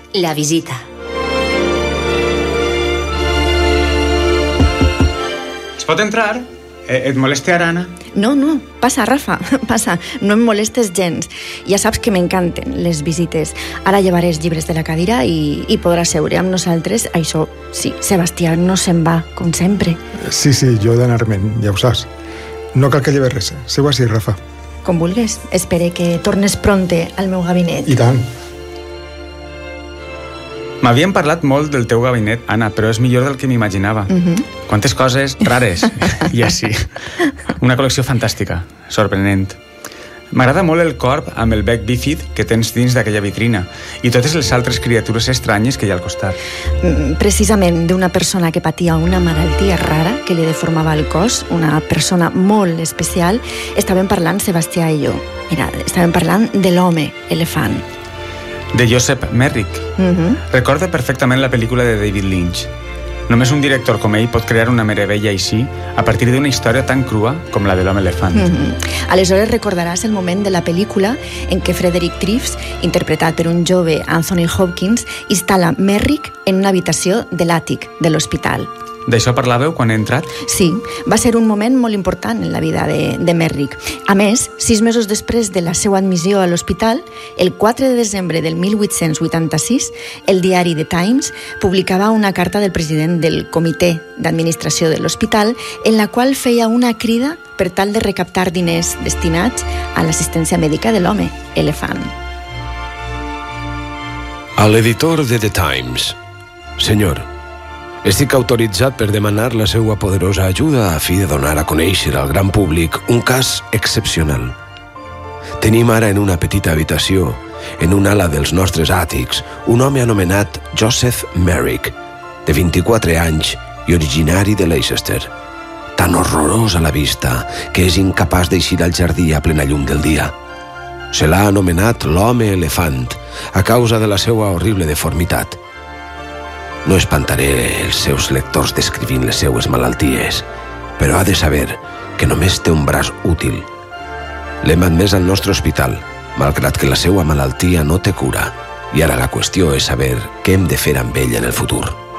La visita. Es pot entrar? Et molesta ara, Anna? No, passa, Rafa, passa, no em molestes gens. Ja saps que m'encanten les visites. Ara llevaré els llibres de la cadira i podràs seure amb nosaltres. Això, sí, Sebastià no se'n va, com sempre. Sí, jo he d'anar-me'n, ja ho saps. No cal que lleves res, seu així, Rafa. Com vulgues, espere que tornes pronte al meu gabinet. I tant. M'havien parlat molt del teu gabinet, Anna, però és millor del que m'imaginava. Quantes coses rares, i així. Una col·lecció fantàstica, sorprenent. M'agrada molt el corb amb el bec bífid que tens dins d'aquella vitrina i totes les altres criatures estranyes que hi ha al costat. Precisament d'una persona que patia una malaltia rara que li deformava el cos, una persona molt especial, estàvem parlant Sebastià i jo. Mira, estàvem parlant de l'home elefant. De Joseph Merrick. Recorda perfectament la pel·lícula de David Lynch. Només un director com ell pot crear una meravella així a partir d'una història tan crua com la de l'home elefant. Aleshores recordaràs el moment de la pel·lícula en què Frederick Treves, interpretat per un jove Anthony Hopkins, instal·la Merrick en una habitació de l'àtic de l'hospital. D'això parlàveu quan he entrat? Sí, va ser un moment molt important en la vida de Merrick. A més, 6 mesos després de la seva admissió a l'hospital, el 4 de desembre del 1886, el diari The Times publicava una carta del president del comitè d'administració de l'hospital en la qual feia una crida per tal de recaptar diners destinats a l'assistència mèdica de l'home elefant. A l'editor de The Times. Senyor, estic autoritzat per demanar la seva poderosa ajuda a fi de donar a conèixer al gran públic un cas excepcional. Tenim ara en una petita habitació, en una ala dels nostres àtics, un home anomenat Joseph Merrick, de 24 anys i originari de Leicester. Tan horrorós a la vista que és incapaç d'eixir al jardí a plena llum del dia. Se l'ha anomenat l'home elefant a causa de la seva horrible deformitat. No espantaré els seus lectors descrivint les seues malalties, però ha de saber que només té un braç útil. L'hem admès al nostre hospital, malgrat que la seva malaltia no té cura, i ara la qüestió és saber què hem de fer amb ell en el futur.